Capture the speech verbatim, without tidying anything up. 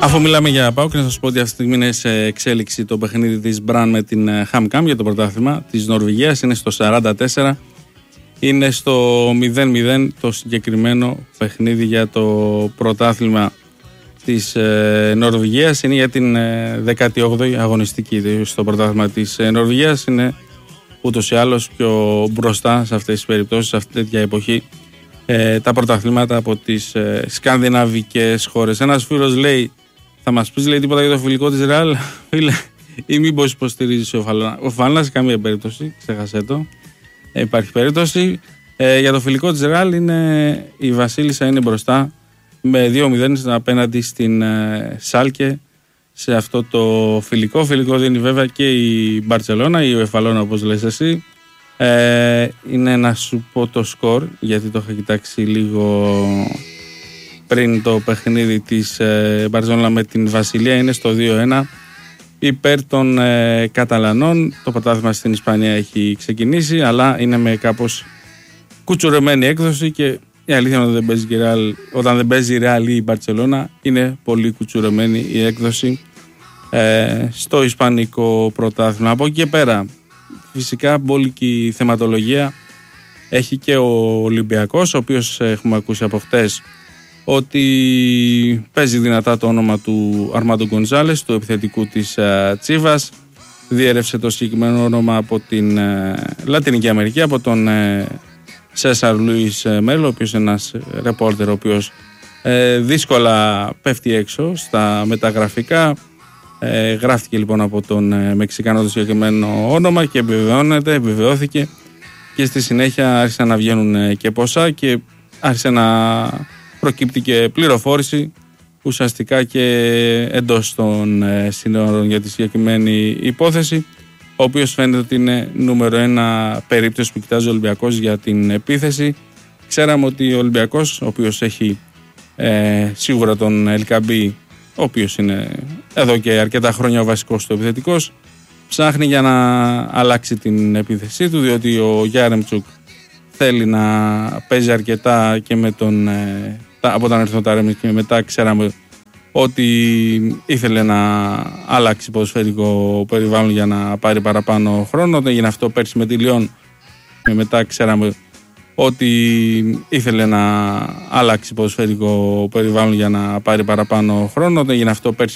Αφού μιλάμε για ΠΑΟΚ, να σας πω ότι αυτή τη στιγμή είναι σε εξέλιξη το παιχνίδι της Μπραν με την Χάμκαμ για το πρωτάθλημα της Νορβηγίας. Είναι στο σαράντα τέσσερα. Είναι στο μηδέν μηδέν το συγκεκριμένο παιχνίδι για το πρωτάθλημα της ε, Νορβηγίας. Είναι για την ε, δέκατη όγδοη αγωνιστική στο πρωτάθλημα της ε, Νορβηγίας. Είναι ούτως ή άλλως πιο μπροστά σε αυτές τις περιπτώσεις, σε αυτή τέτοια εποχή, ε, τα πρωταθλήματα από τις ε, σκανδιναβικές χώρες. Ένας φίλος λέει, θα μας πεις λέει τίποτα για το φιλικό της Ρεάλ, φίλε, ή μήπως υποστηρίζεις ο Φαλώνα. Ο Φαλώνα σε καμία περίπτωση, ξέχασέ το. Ε, υπάρχει περίπτωση. Ε, για το φιλικό της Ρεάλ είναι, η Βασίλισσα είναι μπροστά με δύο μηδέν απέναντι στην ε, Σάλκε σε αυτό το φιλικό. Φιλικό δίνει βέβαια και η Μπαρτσελώνα, η Ουεφαλώνα όπως λες εσύ. Ε, είναι να σου πω το σκορ, γιατί το είχα κοιτάξει λίγο πριν το παιχνίδι της ε, Μπαρτσελώνα με την Βασιλεία. Είναι στο δύο ένα υπέρ των ε, Καταλανών. Το πρωτάθλημα στην Ισπανία έχει ξεκινήσει, αλλά είναι με κάπως κουτσουρεμένη έκδοση και η αλήθεια είναι ότι δεν παίζει Real, όταν δεν παίζει η Real ή η Μπαρτσελώνα είναι πολύ κουτσουρεμένη η έκδοση ε, στο ισπανικό πρωτάθλημα. Από εκεί και πέρα φυσικά μπόλικη θεματολογία έχει και ο Ολυμπιακός, ο οποίος έχουμε ακούσει από χτες ότι παίζει δυνατά το όνομα του Αρμάντο Γκονζάλες, του επιθετικού της uh, Τσίβας. Διέρευσε το συγκεκριμένο όνομα από την uh, Λατινική Αμερική, από τον uh, Σέσαρ Λουίς Μέλο, ο οποίος είναι ένας ρεπόρτερ ο οποίος uh, δύσκολα πέφτει έξω στα μεταγραφικά. Uh, γράφτηκε λοιπόν από τον uh, Μεξικάνο το συγκεκριμένο όνομα και επιβεβαιώνεται, επιβεβαιώθηκε και στη συνέχεια άρχισαν να βγαίνουν uh, και ποσά και άρχισε να προκύπτει και πληροφόρηση ουσιαστικά και εντός των ε, σύνορων για τη συγκεκριμένη υπόθεση, ο οποίος φαίνεται ότι είναι νούμερο ένα περίπτωση που κοιτάζει ο Ολυμπιακός για την επίθεση. Ξέραμε ότι ο Ολυμπιακός, ο οποίος έχει ε, σίγουρα τον Ελκαμπή, ο οποίος είναι εδώ και αρκετά χρόνια ο βασικός του επιθετικός, ψάχνει για να αλλάξει την επίθεσή του, διότι ο Γιάρεμτσουκ θέλει να παίζει αρκετά και με τον, ε, από όταν έρθει ο Ταρέμις και μετά ξέραμε ότι ήθελε να αλλάξει ποδοσφαιρικό περιβάλλον για να πάρει παραπάνω χρόνο. Όταν έγινε αυτό πέρσι με τη Λιόν και μετά ξέραμε ότι ήθελε να αλλάξει ποδοσφαιρικό περιβάλλον για να πάρει παραπάνω χρόνο. Όταν έγινε αυτό πέρσι